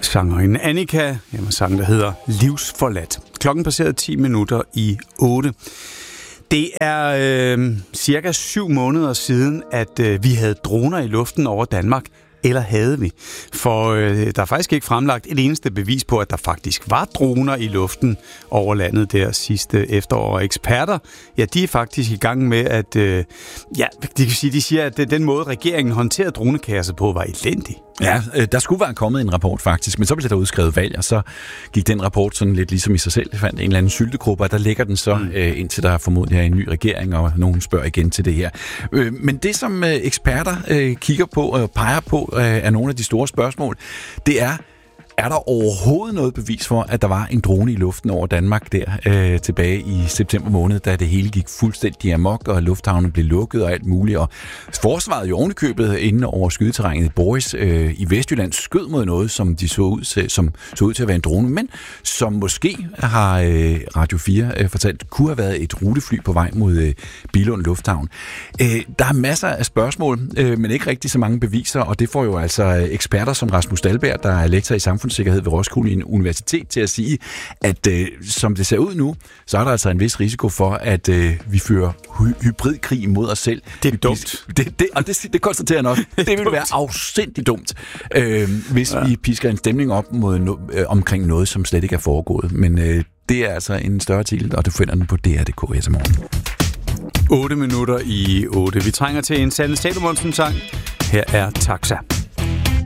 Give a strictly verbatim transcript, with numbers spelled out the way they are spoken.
sangerinden Annika, jamen sang, der hedder Livsforladt. Klokken passerede ti minutter i otte. Det er øh, cirka syv måneder siden, at øh, vi havde droner i luften over Danmark. Eller havde vi? For øh, der er faktisk ikke fremlagt et eneste bevis på, at der faktisk var droner i luften over landet der sidste efterår. Og eksperter, ja, de er faktisk i gang med at, øh, ja, de kan sige, de siger, at den måde, regeringen håndterede dronekasse på, var elendig. Ja, der skulle være kommet en rapport faktisk, men så blev der udskrevet valg, og så gik den rapport sådan lidt ligesom i sig selv. Jeg fandt en eller anden syltegruppe, og der ligger den så, mm. øh, indtil der er formodentlig en ny regering, og nogen spørger igen til det her. Øh, men det, som øh, eksperter øh, kigger på og peger på, øh, er nogle af de store spørgsmål, det er, er der overhovedet noget bevis for, at der var en drone i luften over Danmark der øh, tilbage i september måned, da det hele gik fuldstændig amok, og lufthavnen blev lukket og alt muligt. Og forsvaret jo ovenikøbet inde over skydeterrænet i Boris øh, i Vestjylland skød mod noget, som de så ud til, som så ud til at være en drone, men som måske har øh, Radio fire øh, fortalt, kunne have været et rutefly på vej mod øh, Billund Lufthavn. Øh, der er masser af spørgsmål, øh, men ikke rigtig så mange beviser, og det får jo altså eksperter som Rasmus Dahlberg, der er lektor i samfundssikkerhed ved Roskilde Universitet, til at sige, at øh, som det ser ud nu, så er der altså en vis risiko for, at øh, vi fører hy- hybridkrig mod os selv. Det er dumt. Det, det, og det, det konstaterer nok. Det vil være afsindigt dumt, øh, hvis ja. vi pisker en stemning op mod no, øh, omkring noget, som slet ikke er foregået. Men øh, det er altså en større artikel, og du finder den på D R punktum D K i morgen. otte minutter i otte. Vi trænger til en Sanne Salomonsen-sang. Her er Taxa.